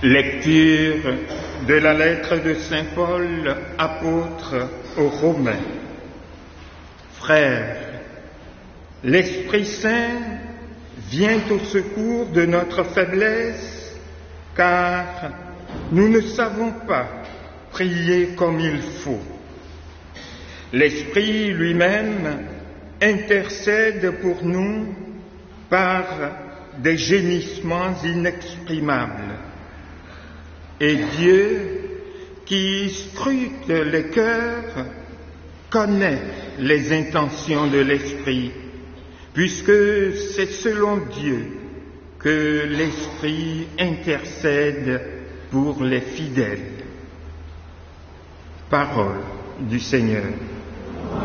Lecture de la lettre de Saint Paul, apôtre aux Romains. Frères, l'Esprit Saint vient au secours de notre faiblesse, car nous ne savons pas prier comme il faut. L'Esprit lui-même intercède pour nous par des gémissements inexprimables. Et Dieu, qui scrute les cœurs, connaît les intentions de l'Esprit, puisque c'est selon Dieu que l'Esprit intercède pour les fidèles. Parole du Seigneur.